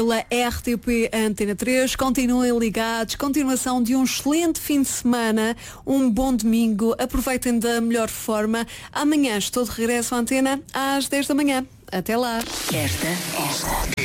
Pela RTP Antena 3, continuem ligados, continuação de um excelente fim de semana, um bom domingo, aproveitem da melhor forma. Amanhã estou de regresso à antena às 10 da manhã. Até lá. Esta